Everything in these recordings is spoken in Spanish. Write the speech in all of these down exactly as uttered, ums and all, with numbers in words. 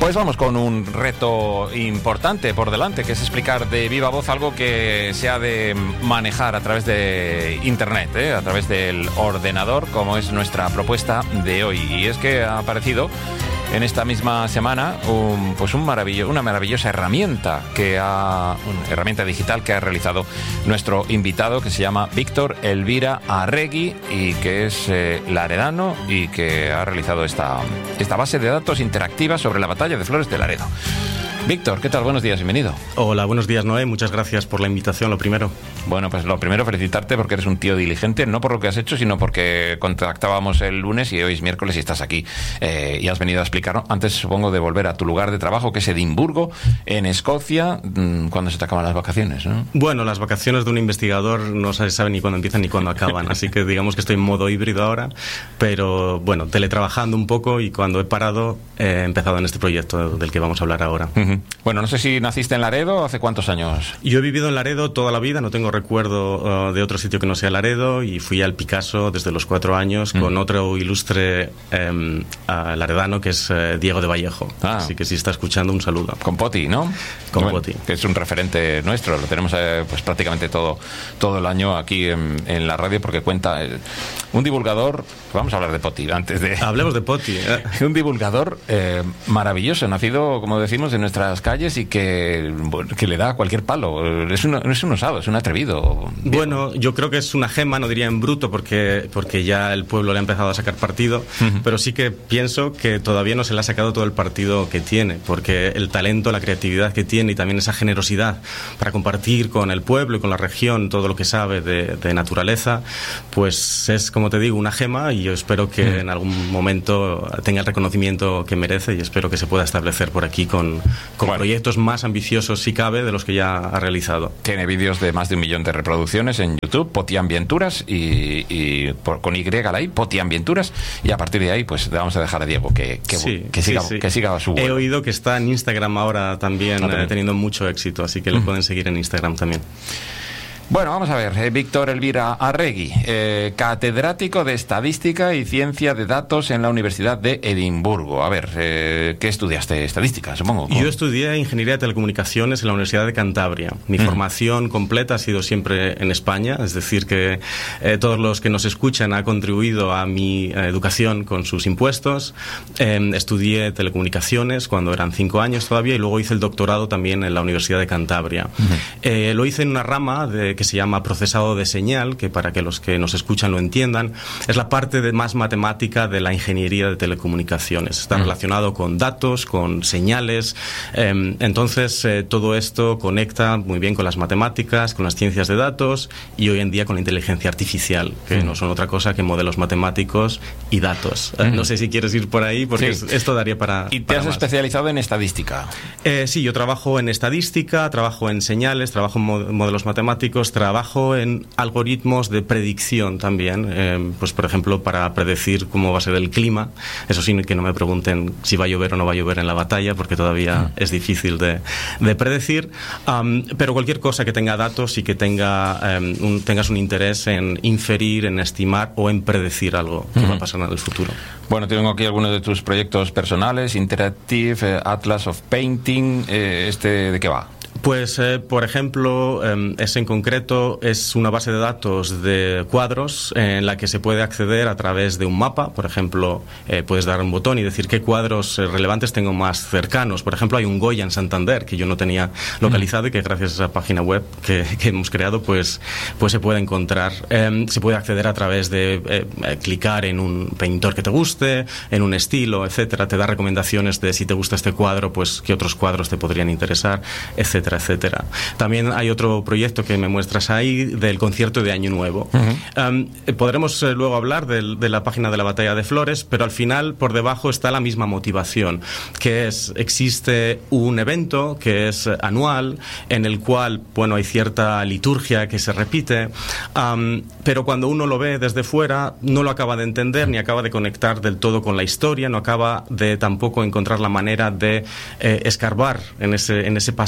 Pues vamos con un reto importante por delante, que es explicar de viva voz algo que se ha de manejar a través de Internet, ¿eh? a través del ordenador, como es nuestra propuesta de hoy. Y es que ha aparecido en esta misma semana un, pues un maravillo, una maravillosa herramienta, que ha, una herramienta digital que ha realizado nuestro invitado, que se llama Víctor Elvira Arregui y que es eh, laredano y que ha realizado esta, esta base de datos interactiva sobre la batalla de Flores de Laredo. Víctor, ¿qué tal? Buenos días, bienvenido. Hola, buenos días, Noé. Muchas gracias por la invitación, lo primero. Bueno, pues lo primero, felicitarte porque eres un tío diligente, no por lo que has hecho, sino porque contactábamos el lunes y hoy es miércoles y estás aquí eh, y has venido a explicarnos. Antes, supongo, de volver a tu lugar de trabajo, que es Edimburgo, en Escocia, cuando se te acaban las vacaciones, ¿no? Bueno, las vacaciones de un investigador no se sabe ni cuándo empiezan ni cuándo acaban, así que digamos que estoy en modo híbrido ahora, pero bueno, teletrabajando un poco, y cuando he parado he empezado en este proyecto del que vamos a hablar ahora. Uh-huh. Bueno, no sé si naciste en Laredo, ¿hace cuántos años? Yo he vivido en Laredo toda la vida, no tengo recuerdo uh, de otro sitio que no sea Laredo, y fui al Picasso desde los cuatro años uh-huh. con otro ilustre um, uh, laredano, que es uh, Diego de Vallejo. Ah. Así que si está escuchando, un saludo. Con Poti, ¿no? Con bueno, Poti. Que es un referente nuestro, lo tenemos eh, pues prácticamente todo, todo el año aquí en, en la radio, porque cuenta eh, un divulgador. Vamos a hablar de Poti antes de... Hablemos de Poti. ¿eh? Un divulgador eh, maravilloso, nacido, como decimos, en nuestras calles y que, bueno, que le da cualquier palo. Es un, no es un osado, es un atrevido. Bueno, yo creo que es una gema, no diría en bruto, porque, porque ya el pueblo le ha empezado a sacar partido, uh-huh. pero sí que pienso que todavía no se le ha sacado todo el partido que tiene, porque el talento, la creatividad que tiene y también esa generosidad para compartir con el pueblo y con la región todo lo que sabe de, de naturaleza, pues es, como te digo, una gema, y yo espero que uh-huh. en algún momento tenga el reconocimiento que merece, y espero que se pueda establecer por aquí con, con bueno. proyectos más ambiciosos, si cabe, de los que ya ha realizado. Tiene vídeos de más de un millón de reproducciones en YouTube, Potiambienturas, y, y por, con Y la I, Potiambienturas, y a partir de ahí pues le vamos a dejar a Diego que, que, sí, que, siga, sí, sí. que siga su vuelo. He oído que está en Instagram ahora también, ah, eh, teniendo mucho éxito, así que uh-huh. lo pueden seguir en Instagram también. Bueno, vamos a ver, eh, Víctor Elvira Arregui, eh, catedrático de Estadística y Ciencia de Datos en la Universidad de Edimburgo. A ver, eh, ¿qué estudiaste? Estadística, supongo. Yo estudié Ingeniería de Telecomunicaciones en la Universidad de Cantabria. Mi mm. formación completa ha sido siempre en España, es decir, que eh, todos los que nos escuchan han contribuido a mi eh, educación con sus impuestos. Eh, estudié Telecomunicaciones cuando eran cinco años todavía, y luego hice el doctorado también en la Universidad de Cantabria. Mm. Eh, lo hice en una rama de que se llama procesado de señal, que para que los que nos escuchan lo entiendan, es la parte de más matemática de la ingeniería de telecomunicaciones. Está mm. relacionado con datos, con señales. Eh, entonces, eh, todo esto conecta muy bien con las matemáticas, con las ciencias de datos, y hoy en día con la inteligencia artificial, que mm. no son otra cosa que modelos matemáticos y datos. Mm. Eh, no sé si quieres ir por ahí, porque sí. esto daría para... ¿Y te para has más. especializado en estadística? Eh, sí, yo trabajo en estadística, trabajo en señales, trabajo en mo- modelos matemáticos, trabajo en algoritmos de predicción también, eh, pues por ejemplo para predecir cómo va a ser el clima. Eso sí, que no me pregunten si va a llover o no va a llover en la batalla, porque todavía mm. es difícil de, de predecir, um, pero cualquier cosa que tenga datos y que tenga um, un, tengas un interés en inferir, en estimar o en predecir algo que mm. va a pasar en el futuro. Bueno, tengo aquí algunos de tus proyectos personales, Interactive, eh, Atlas of Painting, eh, ¿este de qué va? Pues, eh, por ejemplo, eh, ese en concreto es una base de datos de cuadros en la que se puede acceder a través de un mapa. Por ejemplo, eh, puedes dar un botón y decir qué cuadros eh, relevantes tengo más cercanos. Por ejemplo, hay un Goya en Santander que yo no tenía localizado y que gracias a esa página web que, que hemos creado, pues, pues se puede encontrar. Eh, se puede acceder a través de eh, eh, clicar en un pintor que te guste, en un estilo, etcétera. Te da recomendaciones de si te gusta este cuadro, pues qué otros cuadros te podrían interesar, etcétera, etcétera. También hay otro proyecto que me muestras ahí del concierto de Año Nuevo. Uh-huh. Um, podremos eh, luego hablar de, de la página de la Batalla de Flores, pero al final por debajo está la misma motivación, que es, existe un evento que es anual, en el cual, bueno, hay cierta liturgia que se repite, um, pero cuando uno lo ve desde fuera no lo acaba de entender ni acaba de conectar del todo con la historia, no acaba de tampoco encontrar la manera de eh, escarbar en ese, en ese pasado y de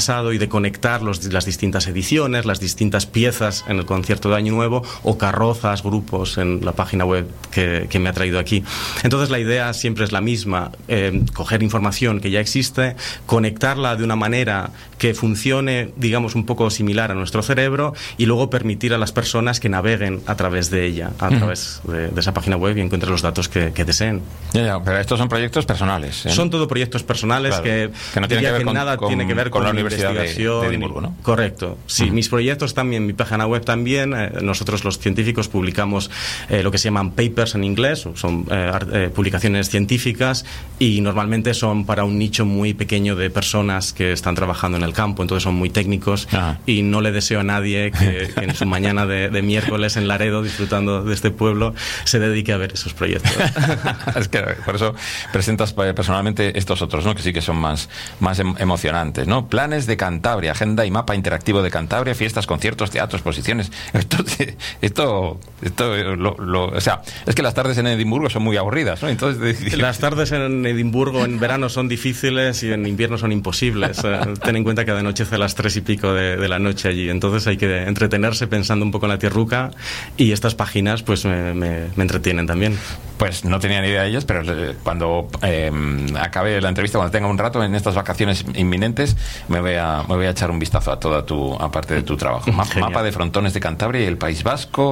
de conectar los, las distintas ediciones, las distintas piezas en el concierto de Año Nuevo, o carrozas, grupos en la página web que, que me ha traído aquí. Entonces la idea siempre es la misma, eh, coger información que ya existe, conectarla de una manera que funcione, digamos, un poco similar a nuestro cerebro, y luego permitir a las personas que naveguen a través de ella, a uh-huh. través de, de esa página web, y encuentren los datos que, que deseen. Ya, ya, pero estos son proyectos personales, ¿eh? Son todo proyectos personales, claro, que, que no tienen que ver que con, nada con, tiene que ver con, con la Universidad de, de Edimburgo, ¿no? Correcto. Sí, uh-huh. mis proyectos también, mi página web también. Eh, nosotros los científicos publicamos eh, lo que se llaman papers en inglés, son eh, eh, publicaciones científicas, y normalmente son para un nicho muy pequeño de personas que están trabajando en el campo, entonces son muy técnicos, uh-huh. y no le deseo a nadie que, que en su mañana de, de miércoles en Laredo, disfrutando de este pueblo, se dedique a ver esos proyectos. Es que por eso presentas personalmente estos otros, ¿no? Que sí que son más, más em- emocionantes, ¿no? Planes de Cantabria, agenda y mapa interactivo de Cantabria, fiestas, conciertos, teatros, exposiciones. Esto, esto, esto lo, lo, o sea, es que las tardes en Edimburgo son muy aburridas, ¿no? Entonces, las tardes en Edimburgo en verano son difíciles y en invierno son imposibles. Ten en cuenta que de anochece a las tres y pico de, de la noche allí, entonces hay que entretenerse pensando un poco en la tierruca, y estas páginas pues me, me, me entretienen también. Pues no tenía ni idea de ellas, pero cuando eh, acabe la entrevista, cuando tenga un rato en estas vacaciones inminentes, me voy a, me voy a echar un vistazo a toda tu, aparte de tu trabajo. Ma- mapa de frontones de Cantabria y el País Vasco,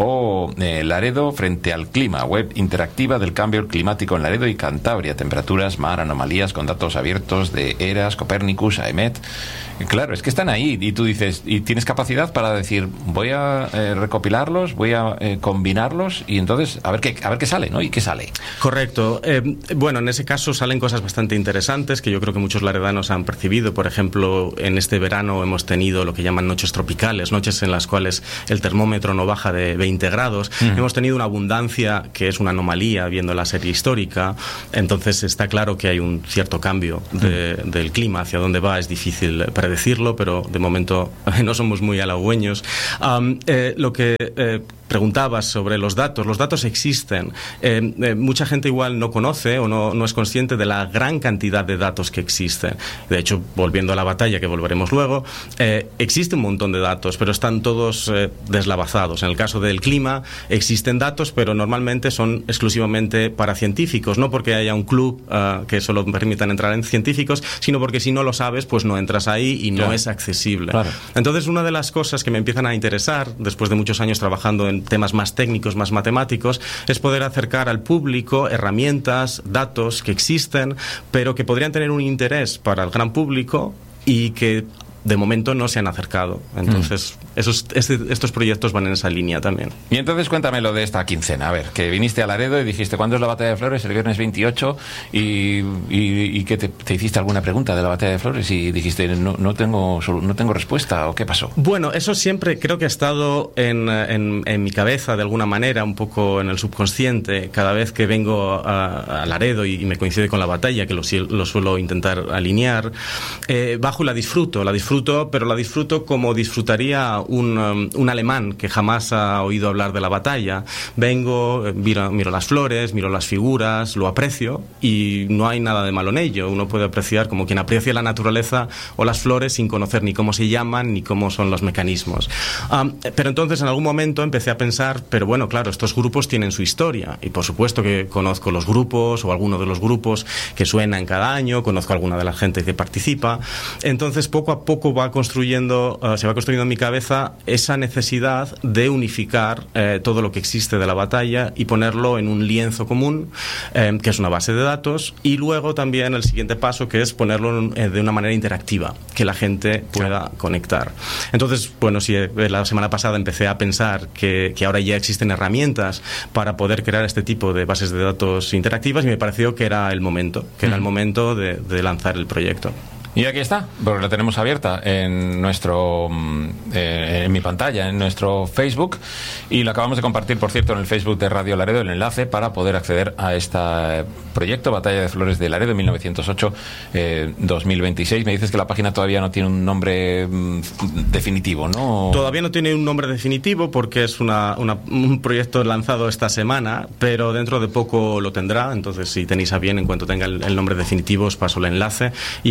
o eh, Laredo frente al clima, web interactiva del cambio climático en Laredo y Cantabria, temperaturas, mar, anomalías, con datos abiertos de ERAS, Copernicus, AEMET. Claro, es que están ahí, y tú dices, y tienes capacidad para decir, voy a eh, recopilarlos, voy a eh, combinarlos, y entonces a ver qué, a ver qué sale, ¿no? ¿Y qué sale? Correcto. Eh, bueno, en ese caso salen cosas bastante interesantes que yo creo que muchos laredanos han percibido. Por ejemplo, en este verano hemos tenido lo que llaman noches tropicales, noches en las cuales el termómetro no baja de veinte grados. Mm. Hemos tenido una abundancia que es una anomalía viendo la serie histórica. Entonces está claro que hay un cierto cambio de, mm. del clima. Hacia dónde va es difícil predecirlo, pero de momento no somos muy halagüeños. Um, eh, lo que eh, preguntabas sobre los datos, los datos existen. Eh, eh, mucha gente igual no conoce o no, no es consciente de la gran cantidad de datos que existen. De hecho, volviendo a la batalla, que volveremos luego, eh, existe un montón de datos, pero están todos eh, deslavazados. En el caso del clima existen datos, pero normalmente son exclusivamente para científicos, no porque haya un club uh, que solo permitan entrar en científicos, sino porque si no lo sabes, pues no entras ahí y no claro. es accesible. Claro. Entonces, una de las cosas que me empiezan a interesar, después de muchos años trabajando en temas más técnicos, más matemáticos, es poder acercar al público herramientas, datos que existen, pero que podrían tener un interés para el gran público y que de momento no se han acercado. Entonces, mm. esos, este, estos proyectos van en esa línea también. Y entonces cuéntame lo de esta quincena. A ver, que viniste a Laredo y dijiste, ¿cuándo es la Batalla de Flores? El viernes veintiocho. Y, y, y que te, te hiciste alguna pregunta de la Batalla de Flores y dijiste, no, no, tengo, no tengo respuesta, ¿o qué pasó? Bueno, eso siempre creo que ha estado en, en, en mi cabeza de alguna manera, un poco en el subconsciente. Cada vez que vengo a, a Laredo y, y me coincide con la batalla, que lo, lo suelo intentar alinear, eh, bajo y la disfruto, la disfruto pero la disfruto como disfrutaría un, um, un alemán que jamás ha oído hablar de la batalla. Vengo, miro, miro las flores, miro las figuras, lo aprecio, y no hay nada de malo en ello. Uno puede apreciar como quien aprecia la naturaleza o las flores sin conocer ni cómo se llaman ni cómo son los mecanismos. Um, pero entonces en algún momento empecé a pensar, pero bueno, claro, estos grupos tienen su historia, y por supuesto que conozco los grupos o algunos de los grupos que suenan cada año, conozco a alguna de la gente que participa. Entonces poco a poco va construyendo, uh, se va construyendo en mi cabeza esa necesidad de unificar eh, todo lo que existe de la batalla y ponerlo en un lienzo común, eh, que es una base de datos, y luego también el siguiente paso, que es ponerlo en, eh, de una manera interactiva, que la gente pueda sí. conectar. Entonces, bueno, si eh, la semana pasada empecé a pensar que, que ahora ya existen herramientas para poder crear este tipo de bases de datos interactivas, y me pareció que era el momento, que mm. era el momento de, de lanzar el proyecto. Y aquí está, porque la tenemos abierta en nuestro eh, en mi pantalla, en nuestro Facebook, y lo acabamos de compartir, por cierto, en el Facebook de Radio Laredo, el enlace para poder acceder a este proyecto Batalla de Flores de Laredo mil novecientos ocho a dos mil veintiséis. Me dices que la página todavía no tiene un nombre mm, definitivo, ¿no? Todavía no tiene un nombre definitivo porque es una, una, un proyecto lanzado esta semana, pero dentro de poco lo tendrá. Entonces, si tenéis a bien, en cuanto tenga el, el nombre definitivo, os paso el enlace y así la gente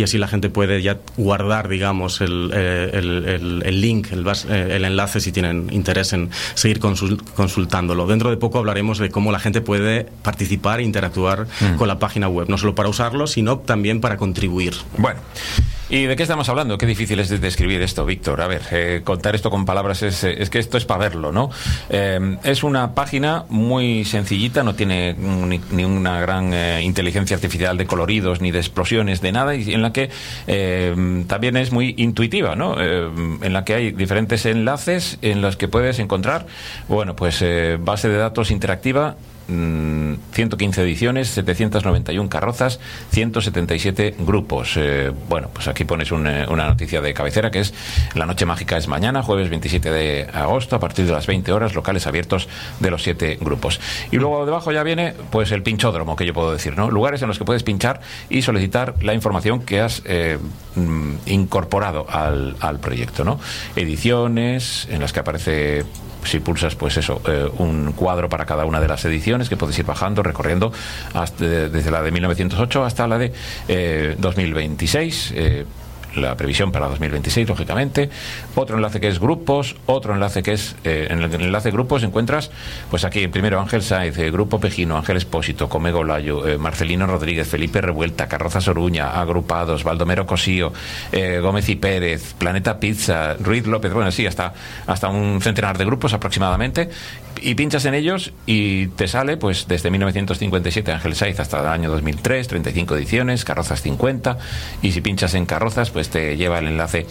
puede ya guardar, digamos, el, el, el, el link, el, el enlace, si tienen interés en seguir consultándolo. Dentro de poco hablaremos de cómo la gente puede participar e interactuar mm. con la página web, no solo para usarlo, sino también para contribuir. Bueno. ¿Y de qué estamos hablando? Qué difícil es describir esto, Víctor. A ver, eh, contar esto con palabras es, es que esto es para verlo, ¿no? Eh, es una página muy sencillita, no tiene ni, ni una gran eh, inteligencia artificial de coloridos, ni de explosiones, de nada, y en la que eh, también es muy intuitiva, ¿no? Eh, en la que hay diferentes enlaces en los que puedes encontrar, bueno, pues eh, base de datos interactiva, ciento quince ediciones, setecientas noventa y una carrozas, ciento setenta y siete grupos. Eh, bueno, pues aquí pones un, eh, una noticia de cabecera que es: la noche mágica es mañana, jueves veintisiete de agosto, a partir de las veinte horas, locales abiertos de los siete grupos. Y luego debajo ya viene pues el pinchódromo, que yo puedo decir, ¿no? Lugares en los que puedes pinchar y solicitar la información que has eh, incorporado al, al proyecto, ¿no? Ediciones en las que aparece, si pulsas, pues eso, eh, un cuadro para cada una de las ediciones, que puedes ir bajando, recorriendo hasta, desde la de mil novecientos ocho hasta la de eh, dos mil veintiséis, eh, la previsión para dos mil veintiséis, lógicamente. Otro enlace que es grupos, otro enlace que es eh, en el enlace grupos encuentras, pues aquí primero Ángel Saiz, eh, Grupo Pejino, Ángel Espósito, Comego Layo, eh, Marcelino Rodríguez, Felipe Revuelta, Carrozas Oruña, Agrupados, Baldomero Cosío, eh, Gómez y Pérez, Planeta Pizza, Ruiz López, bueno, sí, hasta, hasta un centenar de grupos aproximadamente, y pinchas en ellos y te sale, pues desde mil novecientos cincuenta y siete Ángel Saiz hasta el año dos mil tres, treinta y cinco ediciones, Carrozas cincuenta, y si pinchas en Carrozas, pues te lleva el enlace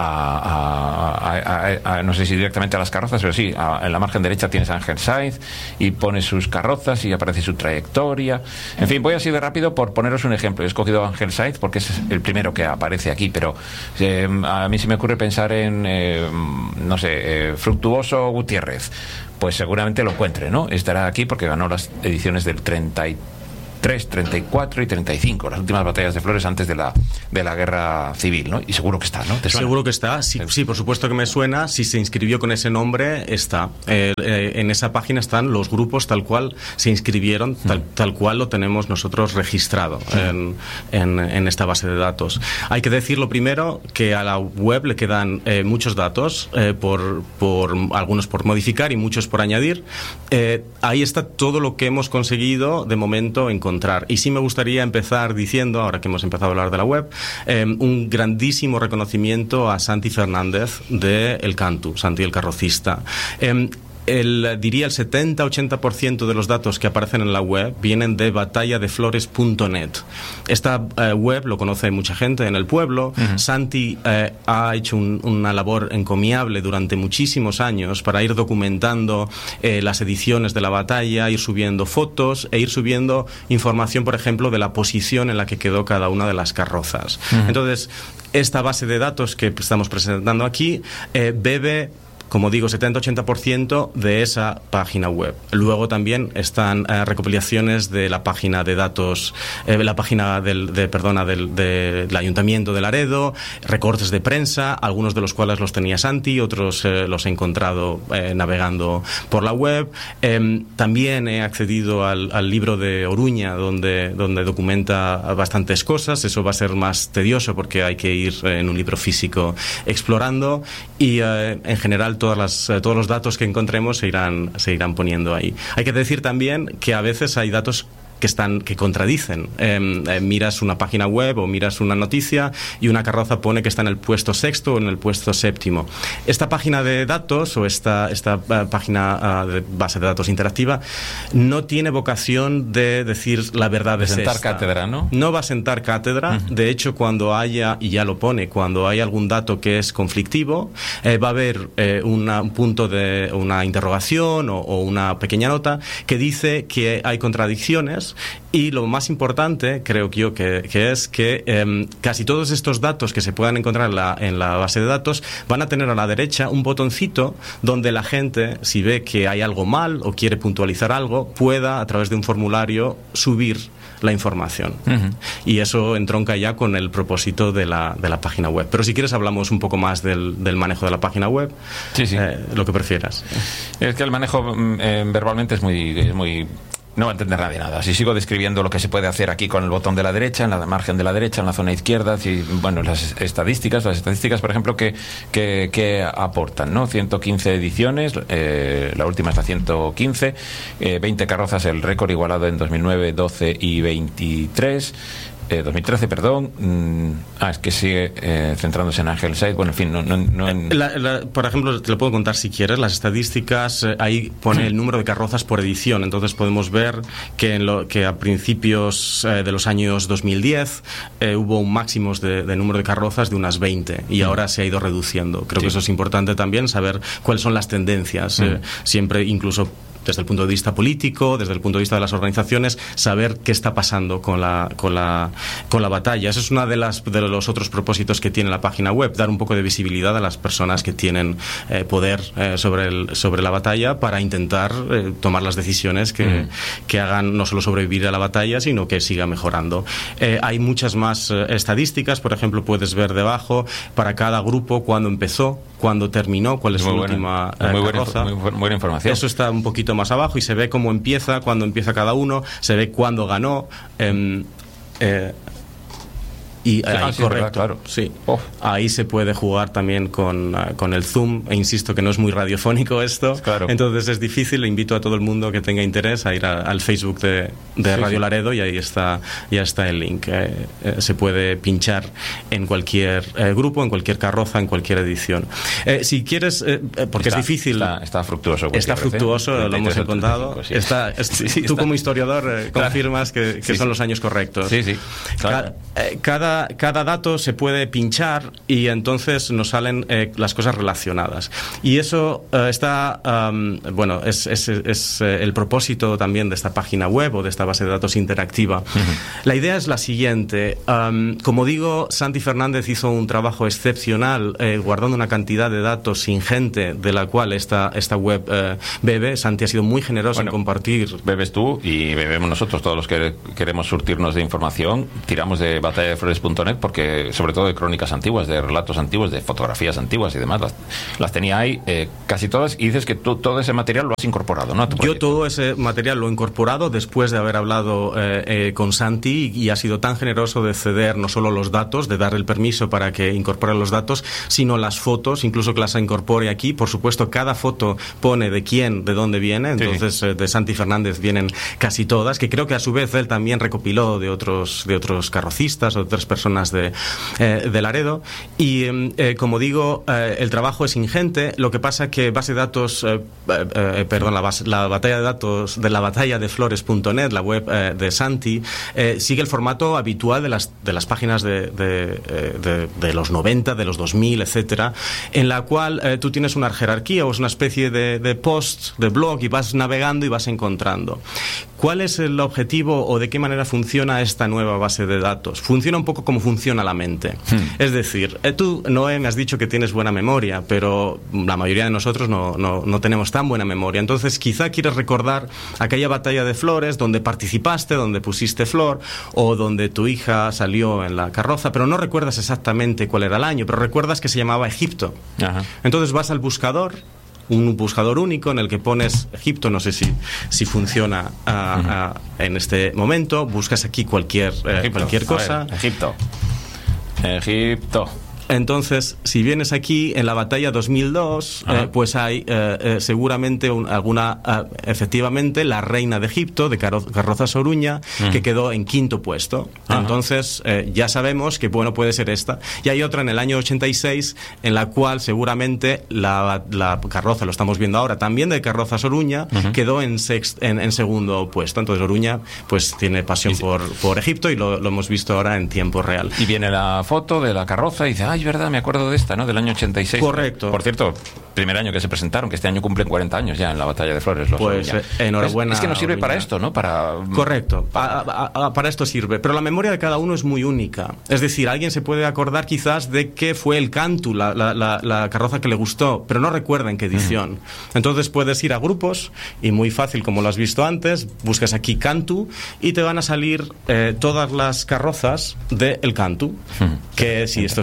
a, a, a, a, a no sé si directamente a las carrozas, pero sí, a, en la margen derecha tienes a Ángel Saiz y pones sus carrozas y aparece su trayectoria. En fin, voy así de rápido por poneros un ejemplo. He escogido a Ángel Saiz porque es el primero que aparece aquí, pero eh, a mí se me ocurre pensar en eh, no sé, eh, Fructuoso Gutiérrez, pues seguramente lo encuentre, ¿no? Estará aquí porque ganó las ediciones del treinta y tres, treinta y cuatro y treinta y cinco, las últimas batallas de flores antes de la de la guerra civil, ¿no? Y seguro que está, ¿no? ¿Te suena? Seguro que está, sí, sí, por supuesto que me suena. Si se inscribió con ese nombre, está. Eh, eh, en esa página están los grupos tal cual se inscribieron, tal, mm. tal cual lo tenemos nosotros registrado mm. en, en, en esta base de datos. Hay que decir lo primero, que a la web le quedan eh, muchos datos, eh, por, por algunos por modificar y muchos por añadir. Eh, ahí está todo lo que hemos conseguido de momento encontrar. Y sí me gustaría empezar diciendo, ahora que hemos empezado a hablar de la web, eh, un grandísimo reconocimiento a Santi Fernández de El Cantu, Santi el carrocista. Eh, El, diría el setenta a ochenta por ciento de los datos que aparecen en la web vienen de batalla de flores punto net. Esta eh, web lo conoce mucha gente en el pueblo. Uh-huh. Santi eh, ha hecho un, una labor encomiable durante muchísimos años para ir documentando eh, las ediciones de la batalla, ir subiendo fotos e ir subiendo información, por ejemplo, de la posición en la que quedó cada una de las carrozas. Uh-huh. Entonces, esta base de datos que estamos presentando aquí eh, bebe, como digo, setenta a ochenta por ciento de esa página web. Luego también están eh, recopilaciones de la página de datos, eh, la página del, de, perdona, del, del Ayuntamiento de Laredo, recortes de prensa, algunos de los cuales los tenía Santi, otros eh, los he encontrado eh, navegando por la web. Eh, también he accedido al, al libro de Oruña, donde, donde documenta bastantes cosas. Eso va a ser más tedioso porque hay que ir en un libro físico explorando, y eh, en general Todas las, eh, todos los datos que encontremos se irán, se irán poniendo ahí. Hay que decir también que a veces hay datos que están que contradicen. Eh, eh, miras una página web o miras una noticia y una carroza pone que está en el puesto sexto o en el puesto séptimo. Esta página de datos o esta, esta uh, página uh, de base de datos interactiva no tiene vocación de decir la verdad de es sentar esta. cátedra, ¿no? No va a sentar cátedra. Uh-huh. De hecho, cuando haya, y ya lo pone, cuando hay algún dato que es conflictivo, eh, va a haber eh, una, un punto de una interrogación o, o una pequeña nota que dice que hay contradicciones. Y lo más importante, creo yo, que, que es que eh, casi todos estos datos que se puedan encontrar en la, en la base de datos van a tener a la derecha un botoncito donde la gente, si ve que hay algo mal o quiere puntualizar algo, pueda, a través de un formulario, subir la información. Uh-huh. Y eso entronca ya con el propósito de la, de la página web. Pero si quieres hablamos un poco más del, del manejo de la página web. Sí, sí. Eh, lo que prefieras. Es que el manejo eh, verbalmente es muy... Es muy No va a entender nadie nada. Si sigo describiendo lo que se puede hacer aquí con el botón de la derecha, en la margen de la derecha, en la zona izquierda, si, bueno, las estadísticas, las estadísticas, por ejemplo, que, que, que aportan, ¿no? ciento quince ediciones, eh, la última es la ciento quince, eh, veinte carrozas, el récord igualado en dos mil nueve, doce y veintitrés. Eh, dos mil trece, perdón. Mm, ah, es que sigue eh, centrándose en Ángel Said. Bueno, en fin, no, no, no en... la, la, por ejemplo, te lo puedo contar si quieres. Las estadísticas, eh, ahí pone el número de carrozas por edición. Entonces podemos ver que, en lo, que a principios eh, de los años dos mil diez eh, hubo un máximo de, de número de carrozas de unas veinte y mm. ahora se ha ido reduciendo. Creo sí. que eso es importante también, saber cuáles son las tendencias. Mm. Eh, siempre, incluso desde el punto de vista político, desde el punto de vista de las organizaciones, saber qué está pasando con la, con la, con la batalla. Eso es uno de, las, de los otros propósitos que tiene la página web, dar un poco de visibilidad a las personas que tienen eh, poder eh, sobre, el, sobre la batalla para intentar eh, tomar las decisiones que, mm. que hagan no solo sobrevivir a la batalla, sino que siga mejorando. Eh, hay muchas más eh, estadísticas, por ejemplo, puedes ver debajo para cada grupo cuándo empezó, cuándo terminó, cuál es su última eh, muy carroza. Buena, muy buena información. Eso está un poquito más abajo y se ve cómo empieza, cuándo empieza cada uno, se ve cuándo ganó. Eh, eh, y sí, ahí, ah, sí, correcto, verdad, claro. sí. Oh. Ahí se puede jugar también con, uh, con el zoom, e insisto que no es muy radiofónico esto, claro. Entonces es difícil. Le invito a todo el mundo que tenga interés a ir a, al Facebook de, de sí, Radio sí. Laredo, y ahí está, ya está el link. Eh, eh, se puede pinchar en cualquier eh, grupo, en cualquier carroza, en cualquier edición. Eh, si quieres, eh, porque está, es difícil. Está, está fructuoso. Está fructuoso, ¿eh? Lo hemos encontrado. Sí. Está, es, sí, sí, tú está. Como historiador eh, claro. confirmas que, que sí, son sí. los años correctos. Sí, sí. Claro. Cada, eh, cada Cada dato se puede pinchar y entonces nos salen eh, las cosas relacionadas. Y eso eh, está, um, bueno, es, es, es eh, el propósito también de esta página web o de esta base de datos interactiva. Uh-huh. La idea es la siguiente. Um, como digo, Santi Fernández hizo un trabajo excepcional eh, guardando una cantidad de datos ingente de la cual esta, esta web eh, bebe. Santi ha sido muy generoso bueno, en compartir. Bebes tú y bebemos nosotros, todos los que queremos surtirnos de información. Tiramos de batalla de flores punto net porque, sobre todo de crónicas antiguas, de relatos antiguos, de fotografías antiguas y demás, las, las tenía ahí eh, casi todas, y dices que tú todo ese material lo has incorporado, ¿no? Yo todo ese material lo he incorporado después de haber hablado eh, eh, con Santi, y, y ha sido tan generoso de ceder no solo los datos, de dar el permiso para que incorpore los datos, sino las fotos, incluso que las incorpore aquí. Por supuesto, cada foto pone de quién, de dónde viene, entonces sí. eh, de Santi Fernández vienen casi todas, que creo que a su vez él también recopiló de otros, de otros carrocistas o de otras personas de Eh, de Laredo. Y eh, como digo, eh, el trabajo es ingente. Lo que pasa que base de datos eh, eh, perdón, la, base, la batalla de datos de la batalla de flores punto net, la web eh, de Santi, eh, sigue el formato habitual de las, de las páginas de, de, de, de los noventa, de los dos mil, etcétera, en la cual eh, tú tienes una jerarquía o es una especie de, de post, de blog, y vas navegando y vas encontrando. ¿Cuál es el objetivo o de qué manera funciona esta nueva base de datos? Funciona un poco como funciona la mente. Hmm. Es decir, eh, tú, Noé, me has dicho que tienes buena memoria, pero la mayoría de nosotros no, no, no tenemos tan buena memoria. Entonces, quizá quieres recordar aquella batalla de flores donde participaste, donde pusiste flor, o donde tu hija salió en la carroza, pero no recuerdas exactamente cuál era el año, pero recuerdas que se llamaba Egipto. Ajá. Entonces vas al buscador, un buscador único en el que pones Egipto, no sé si, si funciona uh, uh, en este momento, buscas aquí cualquier, uh, cualquier cosa. Ver, Egipto. Egipto. Entonces, si vienes aquí en la batalla dos mil dos, eh, pues hay eh, eh, seguramente un, alguna, eh, efectivamente, la reina de Egipto, de Caro, Carrozas Oruña, uh-huh. que quedó en quinto puesto. Uh-huh. Entonces, eh, ya sabemos que, bueno, puede ser esta. Y hay otra en el año ochenta y seis, en la cual seguramente la, la carroza, lo estamos viendo ahora, también de Carrozas Oruña, uh-huh. quedó en, sext, en, en segundo puesto. Entonces, Oruña, pues, tiene pasión sí. por, por Egipto, y lo, lo hemos visto ahora en tiempo real. Y viene la foto de la carroza y dice, ay, verdad, me acuerdo de esta, ¿no? Del año ochenta y seis. Correcto. Por cierto, primer año que se presentaron, que este año cumplen cuarenta años ya en la batalla de flores. Los pues eh, enhorabuena. Es, es que nos sirve Oruña. Para esto, ¿no? Para Correcto. Para... A, a, a, para esto sirve. Pero la memoria de cada uno es muy única. Es decir, alguien se puede acordar quizás de qué fue el Cantu, la, la, la, la carroza que le gustó, pero no recuerda en qué edición. Uh-huh. Entonces puedes ir a grupos y muy fácil, como lo has visto antes, buscas aquí Cantu y te van a salir eh, todas las carrozas del Cantu. Uh-huh. Que si esto está bien,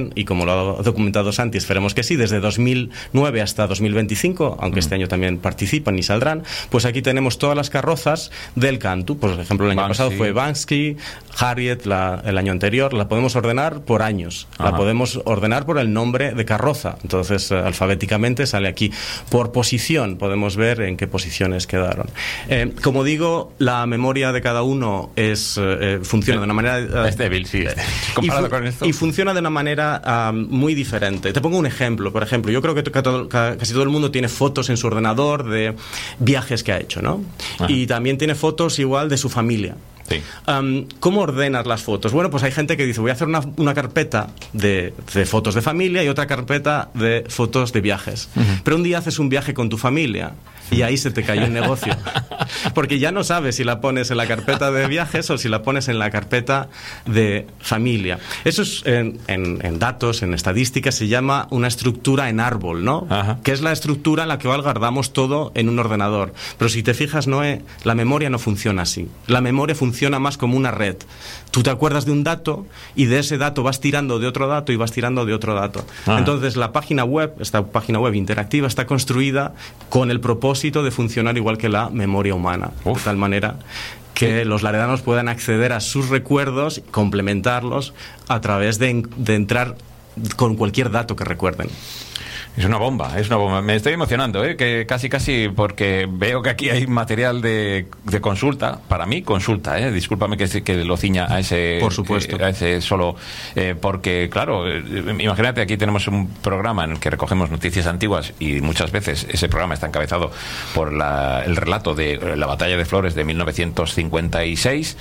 evolución, y como lo ha documentado Santi, esperemos que sí, desde dos mil nueve hasta dos mil veinticinco, aunque mm. este año también participan y saldrán, pues aquí tenemos todas las carrozas del Cantu. Por ejemplo, el año Banksy. pasado fue Banksy, Harriet la, el año anterior. La podemos ordenar por años, Ajá. la podemos ordenar por el nombre de carroza. Entonces, eh, alfabéticamente sale aquí. Por posición, podemos ver en qué posiciones quedaron. Eh, como digo, la memoria de cada uno es eh, funciona de una manera... Eh, es débil, sí. Eh, comparado y con esto. Y funciona de una manera uh, muy diferente. Te pongo un ejemplo. Por ejemplo, yo creo que todo, casi todo el mundo tiene fotos en su ordenador de viajes que ha hecho, ¿no? Ajá. Y también tiene fotos igual de su familia. Sí. Um, ¿Cómo ordenas las fotos? Bueno, pues hay gente que dice, voy a hacer una, una carpeta de, de fotos de familia y otra carpeta de fotos de viajes. Uh-huh. Pero un día haces un viaje con tu familia y ahí se te cayó el negocio. Porque ya no sabes si la pones en la carpeta de viajes o si la pones en la carpeta de familia. Eso es, en, en, en datos, en estadísticas, se llama una estructura en árbol, ¿no? Ajá. Que es la estructura en la que guardamos todo en un ordenador. Pero si te fijas, Noé, la memoria no funciona así. La memoria funciona más como una red. Tú te acuerdas de un dato y de ese dato vas tirando de otro dato y vas tirando de otro dato. Ajá. Entonces la página web, esta página web interactiva, está construida con el propósito de funcionar igual que la memoria humana. Uf. De tal manera que los laredanos puedan acceder a sus recuerdos y complementarlos a través de, de entrar con cualquier dato que recuerden. Es una bomba, es una bomba. Me estoy emocionando, ¿eh? Que casi, casi, porque veo que aquí hay material de, de consulta. Para mí, consulta, ¿eh? Discúlpame que, que lo ciña a ese... Por supuesto. A ese solo... Eh, porque, claro, eh, imagínate, aquí tenemos un programa en el que recogemos noticias antiguas y muchas veces ese programa está encabezado por la, el relato de la Batalla de Flores de mil novecientos cincuenta y seis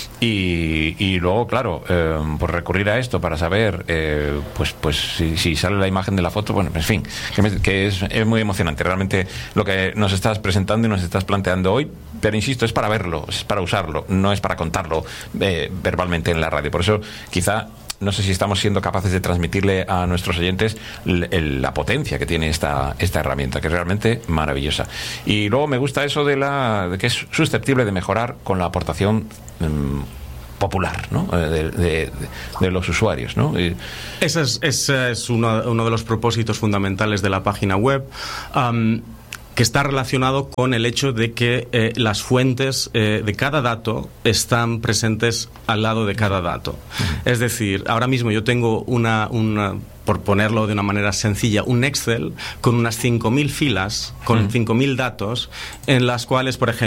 y, y luego, claro, eh, por recurrir a esto para saber, eh, pues, pues si, si sale la imagen de la foto, bueno, en fin, que, me, que es, es muy emocionante realmente lo que nos estás presentando y nos estás planteando hoy, pero insisto, es para verlo, es para usarlo, no es para contarlo eh, verbalmente en la radio. Por eso quizá no sé si estamos siendo capaces de transmitirle a nuestros oyentes el, el, la potencia que tiene esta, esta herramienta, que es realmente maravillosa. Y luego me gusta eso de, la, de que es susceptible de mejorar con la aportación mmm, popular, ¿no? de, de, de los usuarios, ¿no? Y... Ese es, ese es uno, uno de los propósitos fundamentales de la página web, um, que está relacionado con el hecho de que eh, las fuentes eh, de cada dato están presentes al lado de cada dato. Uh-huh. Es decir, ahora mismo yo tengo una... una por ponerlo de una manera sencilla, un Excel con unas cinco mil filas, con uh-huh. cinco mil datos, en las cuales, por ejemplo,